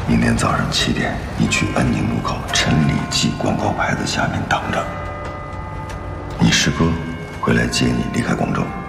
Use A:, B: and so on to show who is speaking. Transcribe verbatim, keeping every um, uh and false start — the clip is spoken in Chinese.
A: 明天早上七点，你去安宁路口陈李记广告牌子下面等着。你师哥会来接你离开广州。